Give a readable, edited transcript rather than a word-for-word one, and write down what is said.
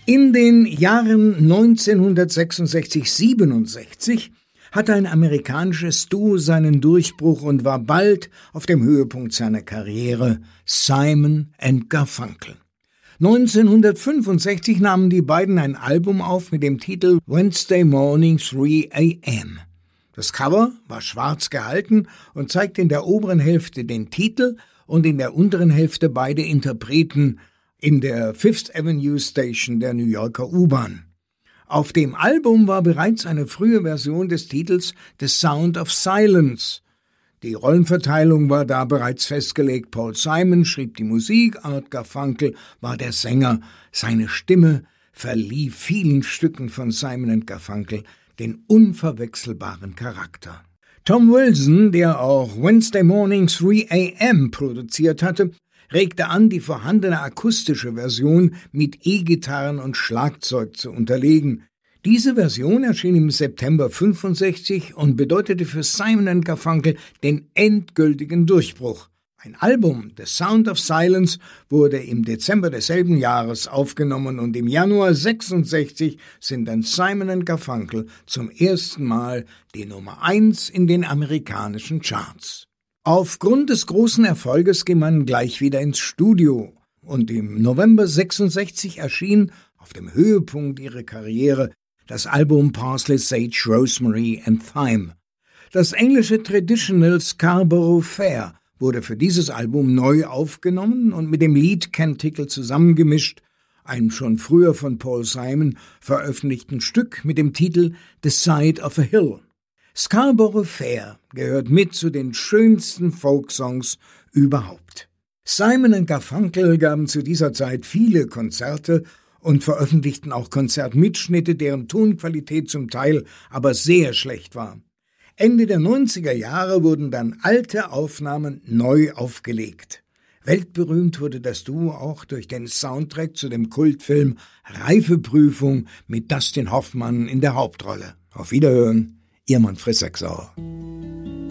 In den Jahren 1966–67 hatte ein amerikanisches Duo seinen Durchbruch und war bald auf dem Höhepunkt seiner Karriere, Simon & Garfunkel. 1965 nahmen die beiden ein Album auf mit dem Titel Wednesday Morning 3 a.m. Das Cover war schwarz gehalten und zeigte in der oberen Hälfte den Titel und in der unteren Hälfte beide Interpreten in der Fifth Avenue Station der New Yorker U-Bahn. Auf dem Album war bereits eine frühe Version des Titels The Sound of Silence. Die Rollenverteilung war da bereits festgelegt. Paul Simon schrieb die Musik, Art Garfunkel war der Sänger. Seine Stimme verlieh vielen Stücken von Simon & Garfunkel den unverwechselbaren Charakter. Tom Wilson, der auch Wednesday Morning 3 a.m. produziert hatte, regte an, die vorhandene akustische Version mit E-Gitarren und Schlagzeug zu unterlegen. Diese Version erschien im September 1965 und bedeutete für Simon & Garfunkel den endgültigen Durchbruch. Ein Album, The Sound of Silence, wurde im Dezember desselben Jahres aufgenommen und im Januar 1966 sind dann Simon & Garfunkel zum ersten Mal die Nummer 1 in den amerikanischen Charts. Aufgrund des großen Erfolges ging man gleich wieder ins Studio und im November 1966 erschien auf dem Höhepunkt ihrer Karriere das Album Parsley, Sage, Rosemary and Thyme. Das englische Traditional Scarborough Fair wurde für dieses Album neu aufgenommen und mit dem Lied Ken Tickle zusammengemischt, einem schon früher von Paul Simon veröffentlichten Stück mit dem Titel The Side of a Hill. Scarborough Fair gehört mit zu den schönsten Folksongs überhaupt. Simon & Garfunkel gaben zu dieser Zeit viele Konzerte und veröffentlichten auch Konzertmitschnitte, deren Tonqualität zum Teil aber sehr schlecht war. Ende der 90er Jahre wurden dann alte Aufnahmen neu aufgelegt. Weltberühmt wurde das Duo auch durch den Soundtrack zu dem Kultfilm Reifeprüfung mit Dustin Hoffmann in der Hauptrolle. Auf Wiederhören, Ihr Manfred Sechsauer.